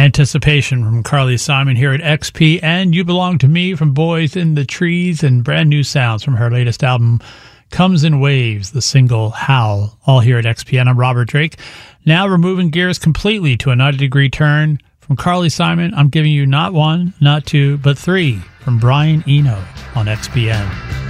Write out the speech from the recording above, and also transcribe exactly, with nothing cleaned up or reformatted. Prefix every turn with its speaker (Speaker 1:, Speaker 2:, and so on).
Speaker 1: Anticipation from Carly Simon here at X P, and You Belong to Me from Boys in the Trees, and brand new sounds from her latest album, Comes in Waves, the single Howl, all here at X P N. I'm Robert Drake. Now we're moving gears completely to a ninety degree turn. From Carly Simon, I'm giving you not one, not two, but three from Brian Eno on X P N.